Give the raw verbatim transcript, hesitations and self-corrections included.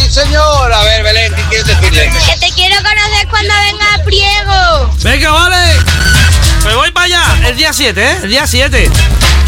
sí señor. A ver, Belén, ¿qué quieres decirle? Que te quiero conocer cuando venga a Priego. Venga, vale. Me voy para allá. El día siete, ¿eh? El día siete.